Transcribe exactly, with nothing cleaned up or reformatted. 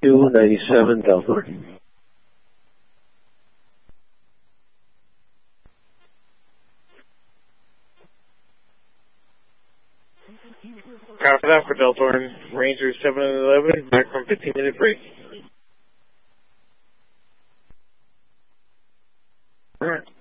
two ninety-seven Delthorn. Copy that for Delthorn. Ranger seven eleven, back from fifteen minute break. Alright.